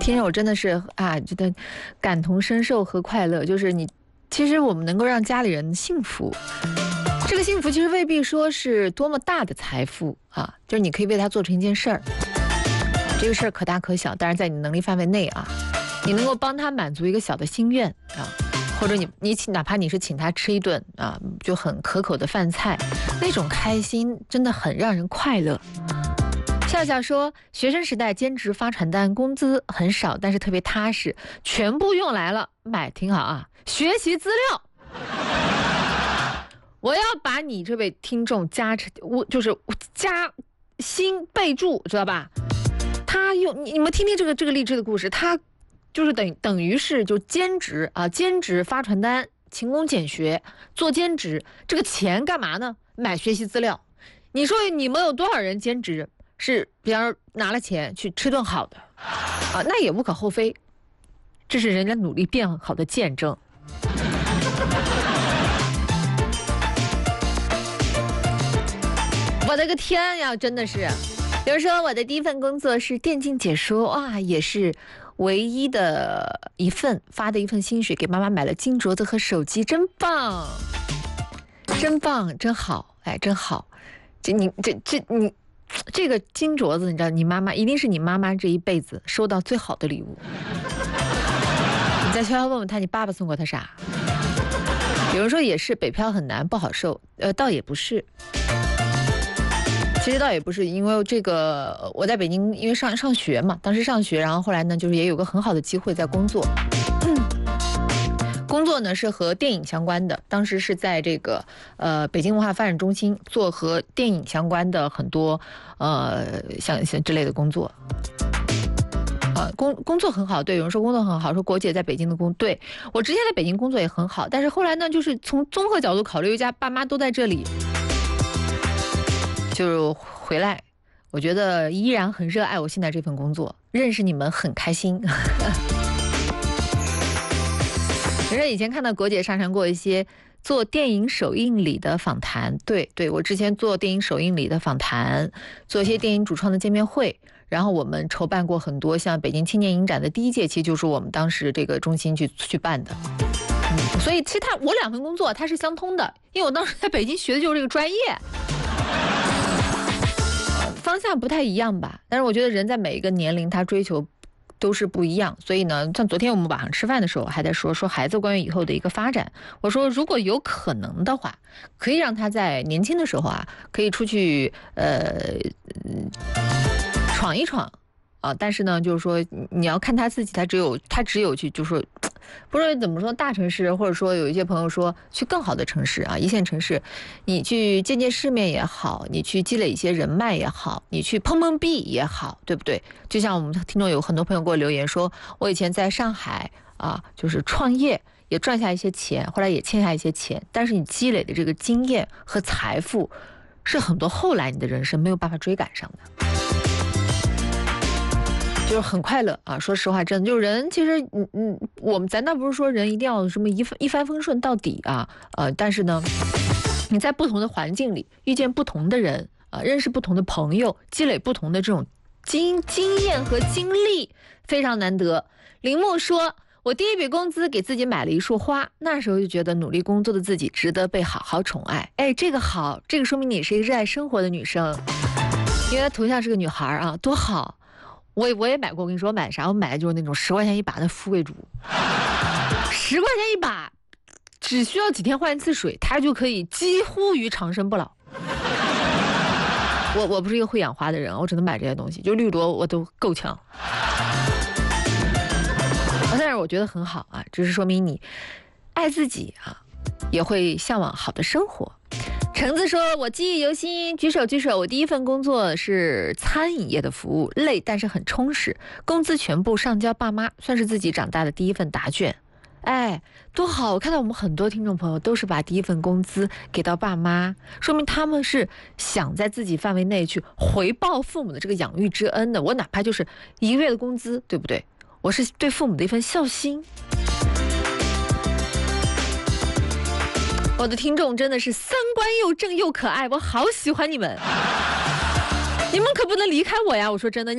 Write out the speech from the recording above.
听着我真的是觉得感同身受和快乐。就是其实我们能够让家里人幸福，这个幸福其实未必说是多么大的财富啊，就是你可以为他做成一件事儿，这个事儿可大可小，但是在你能力范围内啊，你能够帮他满足一个小的心愿啊，或者你哪怕你是请他吃一顿啊，就很可口的饭菜，那种开心真的很让人快乐。笑笑说，学生时代兼职发传单，工资很少，但是特别踏实，全部用来了买，挺好啊，学习资料。我要把你这位听众加薪备注，知道吧？他你们听听这个励志的故事，他就是等于是就兼职发传单，勤工俭学做兼职，这个钱干嘛呢？买学习资料。你说你们有多少人兼职是比方说拿了钱去吃顿好的那也无可厚非，这是人家努力变好的见证。我的个天呀，真的是。比如说我的第一份工作是电竞解说，也是唯一的发的一份薪水，给妈妈买了金镯子和手机，真棒，真棒，真好，真好。这个金镯子，你知道，你妈妈一定是你妈妈这一辈子收到最好的礼物。你再悄悄问问她，你爸爸送过她啥？有人说也是北漂很难不好受，倒也不是。其实倒也不是，因为这个我在北京，因为上学嘛，当时上学，然后后来呢，就是也有个很好的机会在工作。工作呢是和电影相关的，当时是在这个北京文化发展中心做和电影相关的很多像之类的工作。工作很好，对，有人说工作很好，说国姐在北京的对，我之前在北京工作也很好，但是后来呢，就是从综合角度考虑，一家爸妈都在这里，就回来，我觉得依然很热爱我现在这份工作，认识你们很开心。其实以前看到国姐上传过一些做电影首映礼的访谈，对，我之前做电影首映礼的访谈，做一些电影主创的见面会，然后我们筹办过很多像北京青年影展的第一届，其实就是我们当时这个中心去办的。所以其实我两份工作它是相通的，因为我当时在北京学的就是这个专业，方向不太一样吧，但是我觉得人在每一个年龄他追求都是不一样。所以呢，像昨天我们晚上吃饭的时候还在说孩子关于以后的一个发展，我说如果有可能的话，可以让他在年轻的时候可以出去闯一闯但是呢就是说你要看他自己，他只有去就是说不是怎么说大城市，或者说有一些朋友说去更好的城市一线城市，你去见见世面也好，你去积累一些人脉也好，你去碰碰壁也好，对不对？就像我们听众有很多朋友给我留言说，我以前在上海就是创业也赚下一些钱，后来也欠下一些钱，但是你积累的这个经验和财富是很多后来你的人生没有办法追赶上的，就是很快乐说实话，真的就是人其实咱倒不是说人一定要什么一帆风顺到底但是呢你在不同的环境里遇见不同的人认识不同的朋友，积累不同的这种经验和经历，非常难得。铃木说，我第一笔工资给自己买了一束花，那时候就觉得努力工作的自己值得被好好宠爱。这个好，这个说明你是一个热爱生活的女生，因为她头像是个女孩多好。我也买过，我跟你说我买啥？我买的就是那种10块钱一把的富贵竹，10块钱一把，只需要几天换一次水，它就可以几乎于长生不老。我不是一个会养花的人，我只能买这些东西，就绿萝我都够呛。但是我觉得很好只是说明你爱自己也会向往好的生活。橙子说，我记忆犹新，举手，我第一份工作是餐饮业的服务，累但是很充实，工资全部上交爸妈，算是自己长大的第一份答卷。多好！我看到我们很多听众朋友都是把第一份工资给到爸妈，说明他们是想在自己范围内去回报父母的这个养育之恩的。我哪怕就是1个月的工资，对不对？我是对父母的一份孝心。我的听众真的是三观又正又可爱，我好喜欢你们，你们可不能离开我呀！我说真的。